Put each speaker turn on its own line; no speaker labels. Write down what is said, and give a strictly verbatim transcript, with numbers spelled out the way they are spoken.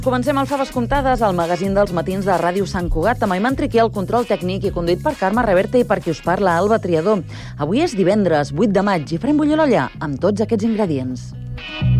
Comencem al Faves Comptades, el magazín dels matins de Ràdio Sant Cugat, amb Ayman Triquer, el control tècnic, i conduït per Carme Reverte i per qui us parla, Alba Triador. Avui és divendres, vuit de maig, i farem bullir l'olla amb tots aquests ingredients.